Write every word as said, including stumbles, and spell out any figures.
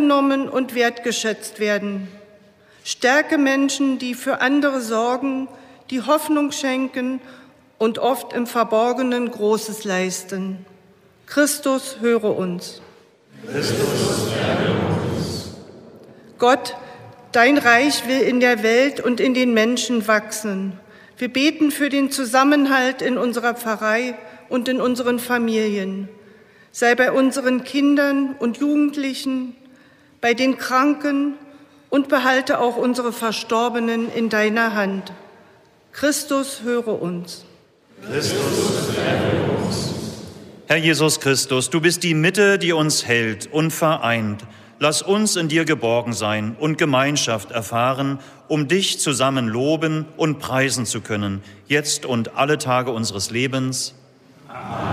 angenommen und wertgeschätzt werden. Stärke Menschen, die für andere sorgen, die Hoffnung schenken und oft im Verborgenen Großes leisten. Christus, höre uns. Christus, höre uns. Gott, dein Reich will in der Welt und in den Menschen wachsen. Wir beten für den Zusammenhalt in unserer Pfarrei und in unseren Familien. Sei bei unseren Kindern und Jugendlichen, bei den Kranken und behalte auch unsere Verstorbenen in deiner Hand. Christus, höre uns. Christus, höre uns. Herr Jesus Christus, du bist die Mitte, die uns hält und vereint. Lass uns in dir geborgen sein und Gemeinschaft erfahren, um dich zusammen loben und preisen zu können, jetzt und alle Tage unseres Lebens. Amen.